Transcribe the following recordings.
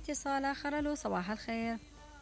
اتصال آخر. ألو صباح الخير.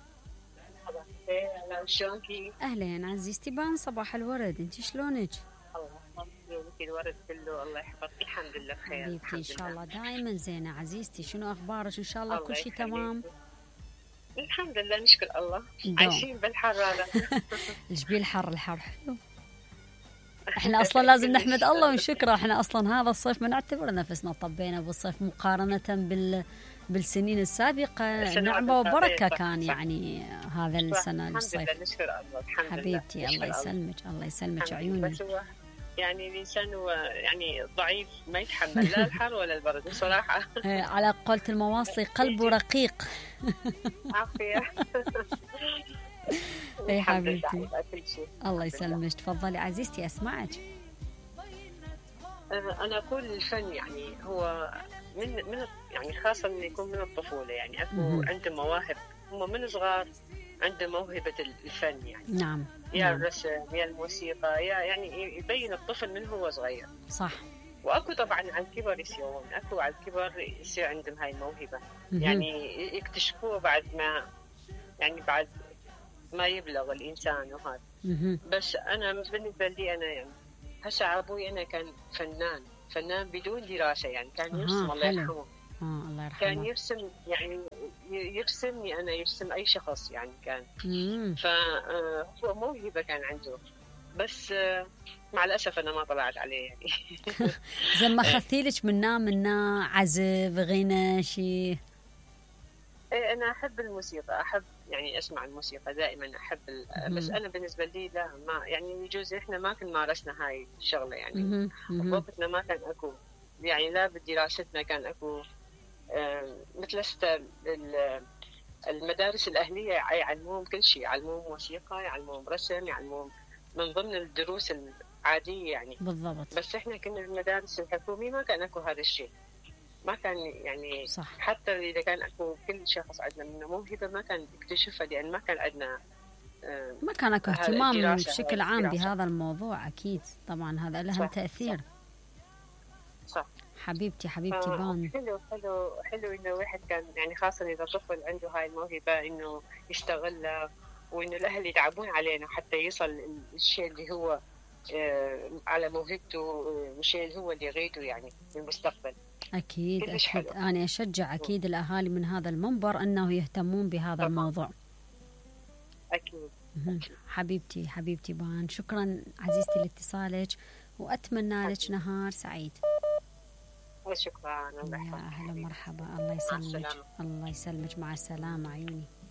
أهلا شلونكي؟ أهلين عزيزتي بان، صباح الورد، انتي شلونك؟ الله يخليك، الورد كله الله يحفظك. الحمد لله بخير حبيبتي إن شاء الله دائما زينة. عزيزتي شنو أخبارك؟ إن شاء الله كل شيء يخليك. تمام؟ الحمد لله نشكر الله. دوم. عايشين بالحر هذا. الجبيل الحر حلو. احنا اصلا لازم نحمد الله ونشكره. احنا اصلا هذا الصيف ما نعتبر نفسنا طبينا بالصيف مقارنة بالسنين السابقة. نعمة وبركة كان يعني هذا السنة الصيف. الحمد لله نشكر الله. الحمد حبيبتي لله. الله يسلمك الله يسلمك عيوني. بس هو يعني الإنسان هو يعني ضعيف ما يتحمل لا الحر ولا البرد بصراحة. على قولة المواصلي قلبه رقيق. عافية. اي حبيبتي الله يسلمك. تفضلي عزيزتي أسمعك. أنا أقول الفن يعني هو من يعني خاصة إنه يكون من الطفولة، يعني أكو عندهم مواهب هم من صغار، عندهم موهبة الفن يعني. نعم. يا الرسم يا الموسيقى يا يعني يبين الطفل من هو صغير. صح. وأكو طبعا على الكبر يصيرون، أكو على الكبر يصير عندهم هاي الموهبة يعني يكتشفوه بعد ما يبلغ الإنسان وهذا. بس أنا بالنسبة لي أنا يعني هسه أبوي أنا كان فنان بدون دراسة، يعني كان يرسم. الله يرحمه. الله يرحمه. كان يرسم يعني يرسمني أنا، يرسم أي شخص يعني كان. فهو موهبة كان عنده، بس مع الأسف أنا ما طلعت عليه يعني. زي ما خذيلك منا عزف غنى شيء. أنا أحب الموسيقى، أحب يعني أسمع الموسيقى دائما أحب بس أنا بالنسبة لي لا، ما يعني يجوز إحنا ما كنا مارسنا هاي الشغلة يعني. وقتنا ما كان أكو يعني لا بدراستنا كان أكو مثل المدارس الأهلية يعلمون كل شيء، يعلمون موسيقى يعلمون رسم يعلمون من ضمن الدروس العادية يعني. بالضبط. بس إحنا كنا المدارس الحكومية ما كان أكو هذا الشيء، ما كان يعني. صح. حتى إذا كان أكو كل شخص عندنا منه موهبة ما كان يكتشفها، لأن ما كان عندنا ما كان أكو اهتمام بشكل عام بهذا الموضوع. أكيد طبعا هذا له تأثير. صح. حبيبتي بان. حلو إنه واحد كان يعني خاصة إذا طفل عنده هاي الموهبة إنه يشتغل، وإنه الأهل يتعبون علينا حتى يصل الشيء اللي هو على موهبته، الشيء اللي هو اللي يريده يعني في المستقبل. أكيد أنا أشجع أكيد الأهالي من هذا المنبر أنه يهتمون بهذا الموضوع. أكيد. حبيبتي بان، شكرا عزيزتي لاتصالك، وأتمنى لك نهار سعيد. شكرا. يا أهلا مرحبا. الله يسلمك. الله يسلمك. مع السلامة عيوني.